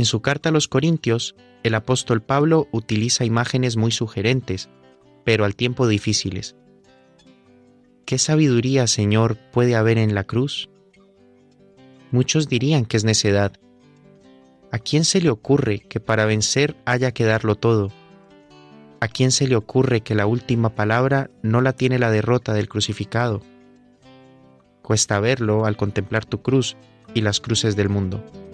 En su carta a los Corintios, el apóstol Pablo utiliza imágenes muy sugerentes, pero al tiempo difíciles. ¿Qué sabiduría, Señor, puede haber en la cruz? Muchos dirían que es necedad. ¿A quién se le ocurre que para vencer haya que darlo todo? ¿A quién se le ocurre que la última palabra no la tiene la derrota del crucificado? Cuesta verlo al contemplar tu cruz y las cruces del mundo.